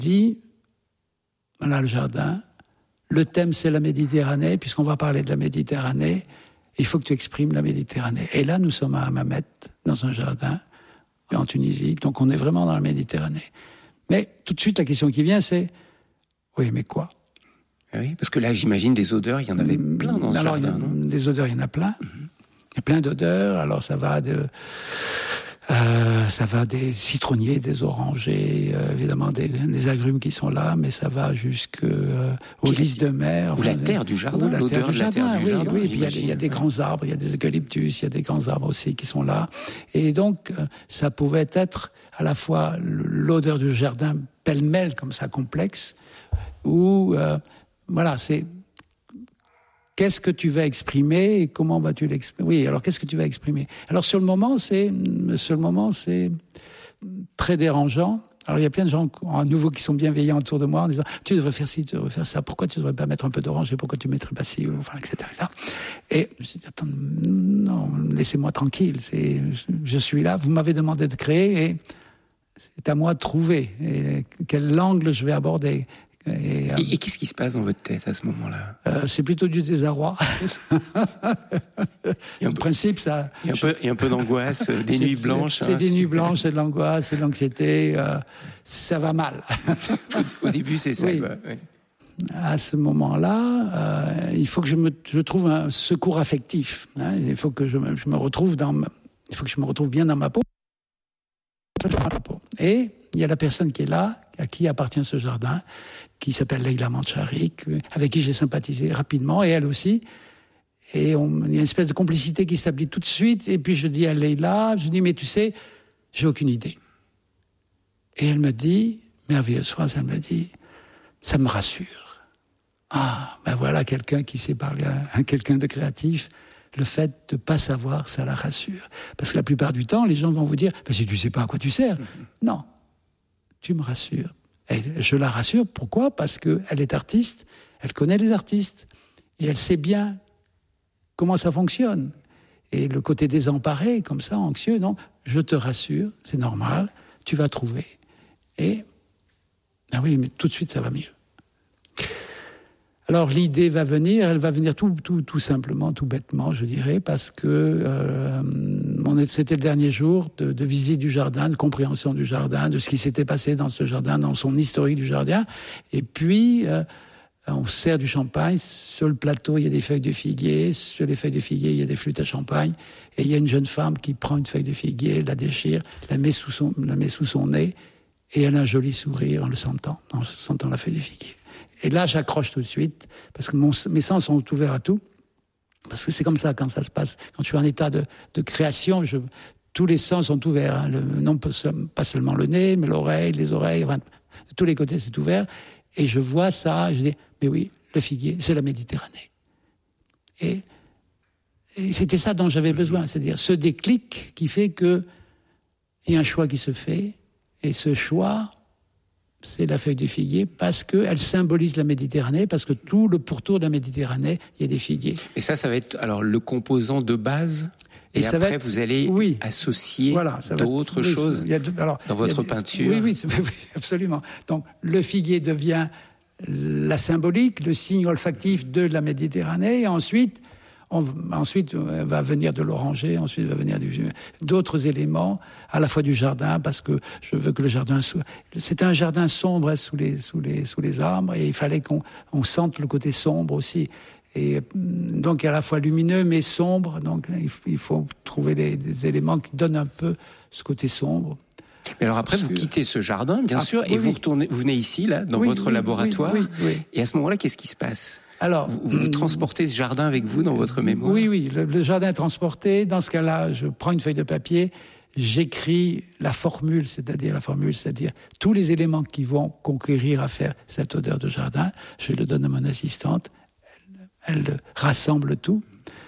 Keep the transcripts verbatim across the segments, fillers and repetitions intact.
dit, voilà le jardin, le thème c'est la Méditerranée, puisqu'on va parler de la Méditerranée, il faut que tu exprimes la Méditerranée. Et là, nous sommes à Hammamet, dans un jardin, en Tunisie, donc on est vraiment dans la Méditerranée. Mais tout de suite, la question qui vient, c'est, oui, mais quoi ? Oui, parce que là, j'imagine des odeurs, il y en avait plein dans ce alors, jardin, il y a, non ? Des odeurs, il y en a plein. Mm-hmm. Il y a plein d'odeurs, alors ça va de... Euh, ça va des citronniers, des orangers, euh, évidemment des, des agrumes qui sont là, mais ça va jusqu'aux euh, lys de mer. Ou enfin, la terre du jardin, la l'odeur terre du de la jardin, terre du oui, jardin. Oui, puis il y a, il y a des grands arbres, il y a des eucalyptus, il y a des grands arbres aussi qui sont là. Et donc, euh, ça pouvait être à la fois l'odeur du jardin pêle-mêle, comme ça, complexe, ou, euh, voilà, c'est... Qu'est-ce que tu vas exprimer et comment vas-tu l'exprimer ? Oui, alors qu'est-ce que tu vas exprimer ? Alors sur le moment, c'est sur le moment, c'est très dérangeant. Alors il y a plein de gens à nouveau qui sont bienveillants autour de moi en disant tu devrais faire ci, tu devrais faire ça. Pourquoi tu devrais pas mettre un peu d'orange et pourquoi tu mettrais pas ci, enfin et cetera et cetera. Et je me suis dit attends, non, laissez-moi tranquille. C'est, je suis là. Vous m'avez demandé de créer et c'est à moi de trouver et quel angle je vais aborder. Et, euh, et, et qu'est-ce qui se passe dans votre tête à ce moment-là ? euh, C'est plutôt du désarroi. Et en principe, ça. Il y a un peu, il y a un peu d'angoisse, des nuits blanches. C'est hein, des c'est... nuits blanches, c'est de l'angoisse, c'est de l'anxiété. Euh, ça va mal. au, au début, c'est ça. Oui. Quoi. Oui. À ce moment-là, euh, il faut que je me, je trouve un secours affectif. Hein, il faut que je me, je me retrouve dans, ma, il faut que je me retrouve bien dans ma peau. Et il y a la personne qui est là, à qui appartient ce jardin, qui s'appelle Leïla Mancharik, avec qui j'ai sympathisé rapidement, et elle aussi. Et on, il y a une espèce de complicité qui s'établit tout de suite. Et puis je dis à Leïla, je dis, mais tu sais, j'ai aucune idée. Et elle me dit, merveilleuse phrase, elle me dit, ça me rassure. Ah, ben voilà quelqu'un qui sait parler à quelqu'un de créatif. Le fait de ne pas savoir, ça la rassure. Parce que la plupart du temps, les gens vont vous dire, ben si tu ne sais pas à quoi tu sers. Mm-hmm. Non, tu me rassures. Et je la rassure, pourquoi ? Parce qu'elle est artiste, elle connaît les artistes, et elle sait bien comment ça fonctionne. Et le côté désemparé, comme ça, anxieux, non, je te rassure, c'est normal, tu vas trouver. Et, ah oui, mais tout de suite, ça va mieux. Alors l'idée va venir, elle va venir tout, tout, tout simplement, tout bêtement, je dirais, parce que euh, on est, c'était le dernier jour de, de visite du jardin, de compréhension du jardin, de ce qui s'était passé dans ce jardin, dans son historique du jardin. Et puis, euh, on sert du champagne. Sur le plateau, il y a des feuilles de figuier. Sur les feuilles de figuier, il y a des flûtes à champagne. Et il y a une jeune femme qui prend une feuille de figuier, la déchire, la met sous son, la met sous son nez, et elle a un joli sourire en le sentant, en sentant la feuille de figuier. Et là, j'accroche tout de suite, parce que mon, mes sens sont ouverts à tout. Parce que c'est comme ça quand ça se passe. Quand je suis en état de, de création, je, tous les sens sont ouverts. Hein. Le, non pas seulement le nez, mais l'oreille, les oreilles, enfin, de tous les côtés, c'est ouvert. Et je vois ça, je dis, mais oui, le figuier, c'est la Méditerranée. Et, et c'était ça dont j'avais besoin, c'est-à-dire ce déclic qui fait qu'il y a un choix qui se fait, et ce choix, c'est la feuille de figuier, parce qu'elle symbolise la Méditerranée, parce que tout le pourtour de la Méditerranée, il y a des figuiers. Et ça, ça va être alors le composant de base. Et, et après, être, vous allez oui, associer voilà, d'autres être, choses oui, y a, alors, dans votre y a, peinture. Oui, oui, oui, absolument. Donc, le figuier devient la symbolique, le signe olfactif de la Méditerranée, et ensuite, on, ensuite va venir de l'oranger, ensuite va venir du, d'autres éléments, à la fois du jardin, parce que je veux que le jardin soit... C'était un jardin sombre sous les, sous les, sous les arbres, et il fallait qu'on on sente le côté sombre aussi. Et donc, à la fois lumineux, mais sombre. Donc, il faut trouver des, des éléments qui donnent un peu ce côté sombre. Mais alors après, vous quittez ce jardin, bien ah, sûr, oui, et vous retournez, vous venez ici, là, dans oui, votre oui, laboratoire. Oui, oui, oui. Et à ce moment-là, qu'est-ce qui se passe ? Alors, vous, vous transportez ce jardin avec vous dans votre mémoire ? Oui, oui, le, le jardin est transporté. Dans ce cas-là, je prends une feuille de papier, j'écris la formule, c'est-à-dire la formule, c'est-à-dire tous les éléments qui vont conquérir à faire cette odeur de jardin. Je le donne à mon assistante. Elle rassemble tout.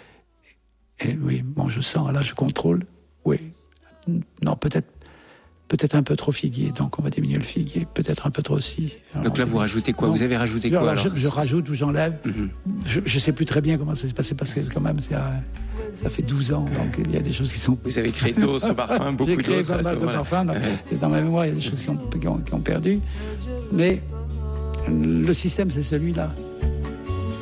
Et oui, bon, je sens, là, je contrôle. Oui. Non, peut-être, peut-être un peu trop figuier, donc on va diminuer le figuier. Peut-être un peu trop aussi. Alors, donc là, vous rajoutez quoi ? Non. Vous avez rajouté quoi alors, alors je, je rajoute ou j'enlève. Mm-hmm. Je ne sais plus très bien comment ça s'est passé, parce que quand même, c'est... Euh, ça fait douze ans, donc il y a des choses qui sont... Vous avez créé d'autres parfums, beaucoup d'autres. J'ai créé pas mal de parfums, donc, ouais. Dans ma mémoire, il y a des choses qui ont, qui ont, qui ont perdu. Mais le système, c'est celui-là.